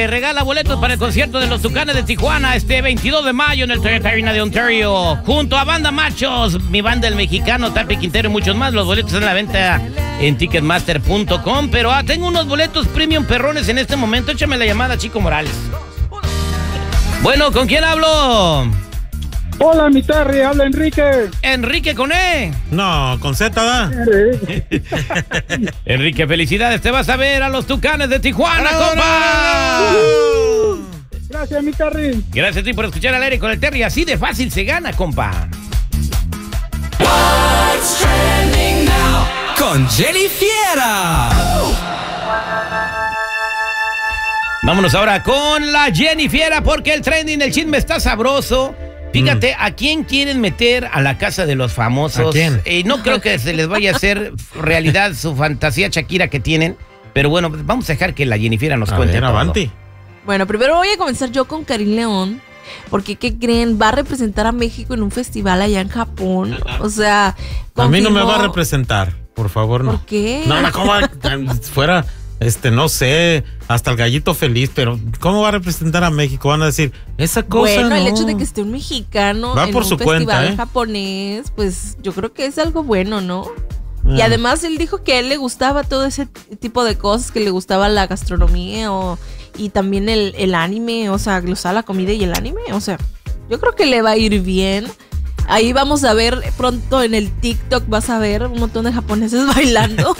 Regala boletos para el concierto de los Tucanes de Tijuana este 22 de mayo en el Toyota Arena de Ontario, junto a Banda Machos, mi banda El Mexicano, Tapi Quintero y muchos más. Los boletos están a la venta en Ticketmaster.com. Pero tengo unos boletos premium perrones en este momento. Échame la llamada, Chico Morales. Bueno, ¿con quién hablo? Hola, mi Terry, habla Enrique. Enrique con E. No, con Z, ¿da? Enrique, felicidades. Te vas a ver a los Tucanes de Tijuana, compa. Gracias, mi Terry. Gracias a ti por escuchar al aire con el Terry. Así de fácil se gana, compa. What's trending now? Con Jenny Fiera. Vámonos ahora con la Jenny Fiera, porque el trending, el chisme está sabroso. Fíjate, ¿a quién quieren meter a la casa de los famosos? ¿A quién? No creo que se les vaya a hacer realidad su fantasía Shakira que tienen. Pero bueno, vamos a dejar que la Jenny Fiera nos cuente todo. Avanti. Bueno, primero voy a comenzar yo con Karim León. Porque, ¿qué creen? Va a representar a México en un festival allá en Japón. O sea, a mí no me va a representar, por favor, no. ¿Por qué? No, ¿cómo fuera, no sé, hasta el gallito feliz, pero ¿cómo va a representar a México? Van a decir, esa cosa Bueno, no. el hecho de que esté un mexicano va en por un su festival cuenta, japonés, pues yo creo que es algo bueno, ¿no? Y además él dijo que a él le gustaba todo ese tipo de cosas, que le gustaba la gastronomía y también el anime, o sea, le gustaba la comida y el anime, o sea, yo creo que le va a ir bien. Ahí vamos a ver pronto en el TikTok, vas a ver un montón de japoneses bailando.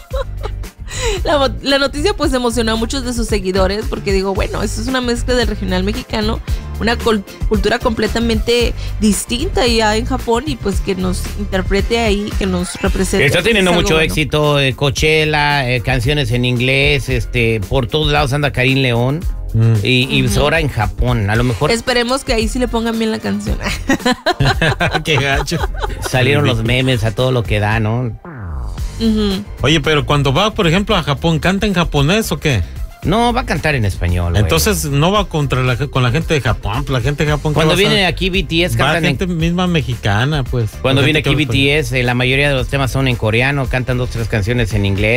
La noticia pues emocionó a muchos de sus seguidores porque digo, bueno, esto es una mezcla del regional mexicano, una cultura completamente distinta ya en Japón y pues que nos interprete ahí, que nos represente. Está teniendo es algo mucho bueno. éxito, Coachella, canciones en inglés, por todos lados anda Karim León y ahora en Japón, a lo mejor Esperemos que ahí sí le pongan bien la canción. Qué gacho. salieron los memes a todo lo que da, ¿no? Oye, pero cuando va, por ejemplo, a Japón, ¿canta en japonés o qué? No, va a cantar en español, güey. Entonces no va con la gente de Japón, la gente de Japón. Cuando viene aquí BTS va cantan gente misma mexicana, pues. Cuando La viene gente aquí que- BTS, la mayoría de los temas son en coreano, cantan 2 o 3 canciones en inglés.